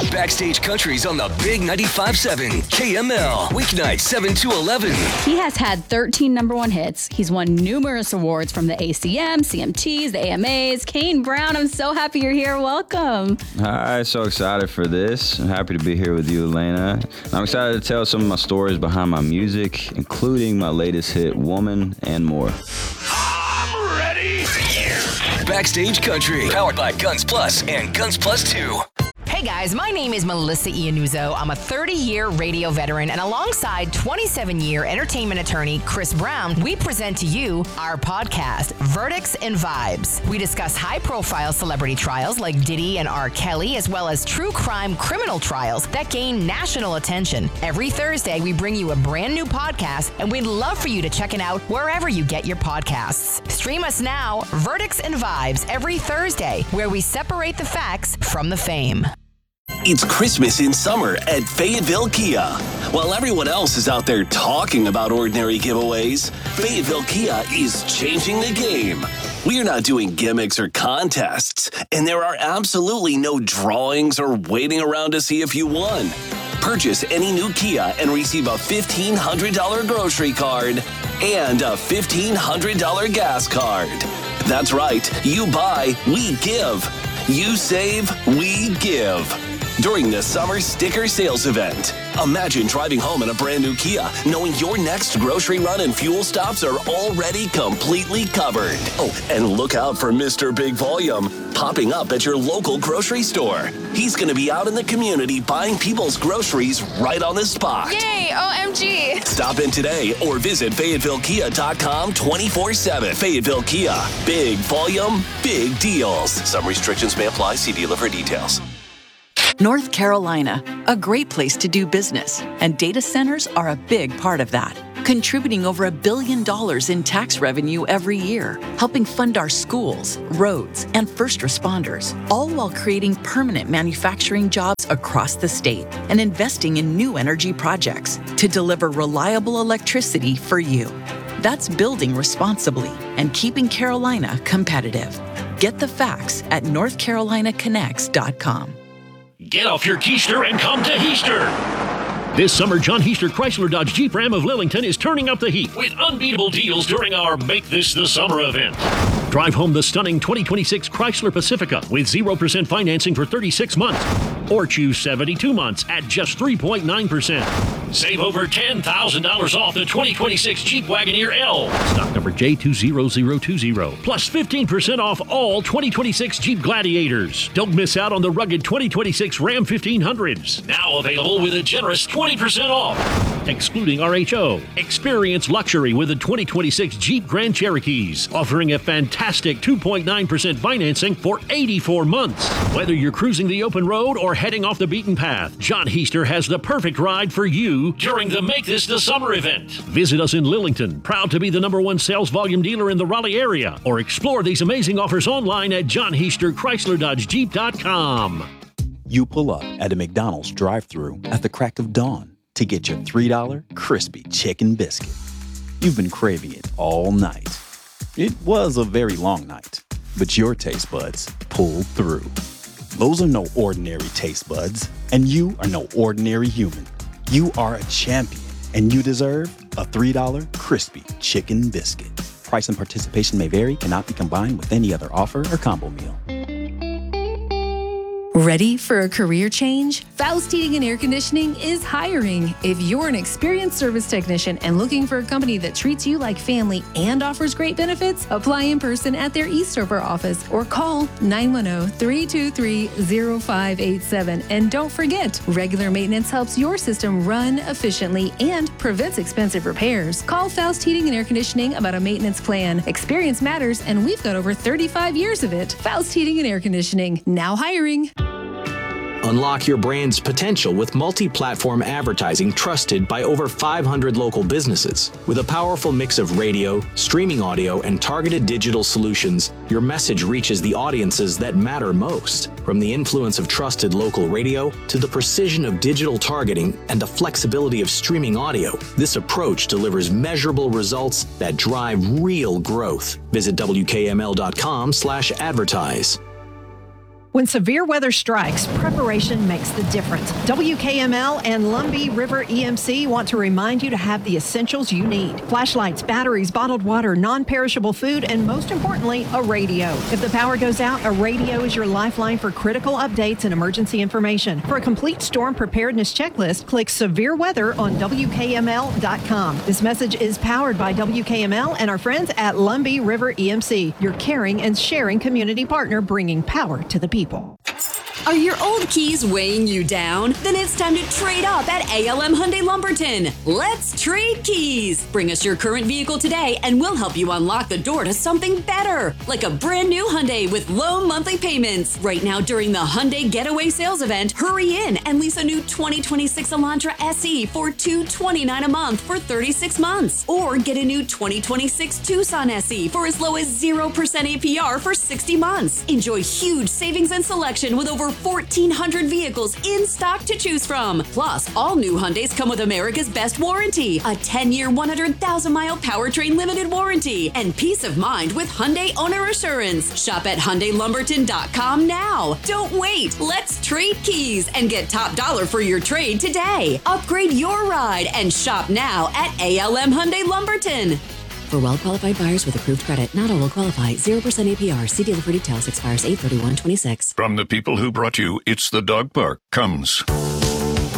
Backstage Country's on the Big 95.7 KML. Weeknights 7 to 11. He has had 13 number one hits. He's won numerous awards from the ACM, CMTs, the AMAs. Kane Brown, I'm so happy you're here. Welcome. Hi, so excited for this. I'm happy to be here with you, Elena. I'm excited to tell some of my stories behind my music, including my latest hit, Woman, and more. I'm ready. Backstage Country, powered by Guns Plus and Guns Plus 2. Hey guys, my name is Melissa Iannuzzo. I'm a 30-year radio veteran, and alongside 27-year entertainment attorney Chris Brown, we present to you our podcast, Verdicts and Vibes. We discuss high-profile celebrity trials like Diddy and R. Kelly, as well as true crime criminal trials that gain national attention. Every Thursday, we bring you a brand new podcast, and we'd love for you to check it out wherever you get your podcasts. Stream us now, Verdicts and Vibes, every Thursday, where we separate the facts from the fame. It's Christmas in summer at Fayetteville Kia. While everyone else is out there talking about ordinary giveaways, Fayetteville Kia is changing the game. We are not doing gimmicks or contests, and there are absolutely no drawings or waiting around to see if you won. Purchase any new Kia and receive a $1,500 grocery card and a $1,500 gas card. That's right, you buy, we give. You save, we give. During the summer sticker sales event. Imagine driving home in a brand new Kia, knowing your next grocery run and fuel stops are already completely covered. Oh, and look out for Mr. Big Volume, popping up at your local grocery store. He's going to be out in the community buying people's groceries right on the spot. Yay, OMG. Stop in today or visit FayettevilleKia.com 24/7. Fayetteville Kia. Big volume, big deals. Some restrictions may apply. See dealer for details. North Carolina, a great place to do business, and data centers are a big part of that, contributing over $1 billion in tax revenue every year, helping fund our schools, roads, and first responders, all while creating permanent manufacturing jobs across the state and investing in new energy projects to deliver reliable electricity for you. That's building responsibly and keeping Carolina competitive. Get the facts at NorthCarolinaConnects.com. Get off your keister and come to Heister. This summer, John Heister Chrysler Dodge Jeep Ram of Lillington is turning up the heat with unbeatable deals during our Make This the Summer event. Drive home the stunning 2026 Chrysler Pacifica with 0% financing for 36 months, or choose 72 months at just 3.9%. Save over $10,000 off the 2026 Jeep Wagoneer L, stock number J20020, plus 15% off all 2026 Jeep Gladiators. Don't miss out on the rugged 2026 Ram 1500s, now available with a generous 20% off, excluding RHO. Experience luxury with the 2026 Jeep Grand Cherokees, offering a fantastic 2.9% financing for 84 months. Whether you're cruising the open road or heading off the beaten path, John Heister has the perfect ride for you during the Make This the Summer event. Visit us in Lillington, proud to be the #1 sales volume dealer in the Raleigh area, or explore these amazing offers online at JohnHeisterChryslerDodgeJeep.com. You pull up at a McDonald's drive-thru at the crack of dawn to get your $3 crispy chicken biscuit. You've been craving it all night. It was a very long night, but your taste buds pulled through. Those are no ordinary taste buds, and you are no ordinary human. You are a champion, and you deserve a $3 crispy chicken biscuit. Price and participation may vary, cannot be combined with any other offer or combo meal. Ready for a career change? Faust Heating and Air Conditioning is hiring. If you're an experienced service technician and looking for a company that treats you like family and offers great benefits, apply in person at their Eastover office or call 910-323-0587. And don't forget, regular maintenance helps your system run efficiently and prevents expensive repairs. Call Faust Heating and Air Conditioning about a maintenance plan. Experience matters, and we've got over 35 years of it. Faust Heating and Air Conditioning, now hiring. Unlock your brand's potential with multi-platform advertising trusted by over 500 local businesses. With a powerful mix of radio, streaming audio, and targeted digital solutions, your message reaches the audiences that matter most. From the influence of trusted local radio to the precision of digital targeting and the flexibility of streaming audio, this approach delivers measurable results that drive real growth. Visit WKML.com/advertise. When severe weather strikes, preparation makes the difference. WKML and Lumbee River EMC want to remind you to have the essentials you need. Flashlights, batteries, bottled water, non-perishable food, and most importantly, a radio. If the power goes out, a radio is your lifeline for critical updates and emergency information. For a complete storm preparedness checklist, click Severe Weather on WKML.com. This message is powered by WKML and our friends at Lumbee River EMC, your caring and sharing community partner bringing power to the people. Are your old keys weighing you down? Then it's time to trade up at ALM Hyundai Lumberton. Let's trade keys. Bring us your current vehicle today and we'll help you unlock the door to something better, like a brand new Hyundai with low monthly payments. Right now during the Hyundai Getaway Sales Event, hurry in and lease a new 2026 Elantra SE for $229 a month for 36 months. Or get a new 2026 Tucson SE for as low as 0% APR for 60 months. Enjoy huge savings and selection with over 1,400 vehicles in stock to choose from. Plus, all new Hyundais come with America's Best Warranty, a 10-year, 100,000-mile powertrain limited warranty, and peace of mind with Hyundai Owner Assurance. Shop at HyundaiLumberton.com now. Don't wait. Let's trade keys and get top dollar for your trade today. Upgrade your ride and shop now at ALM Hyundai Lumberton. For well-qualified buyers with approved credit, not all will qualify. 0% APR. See dealer for details. Expires 8/31/26. From the people who brought you It's the Dog Park comes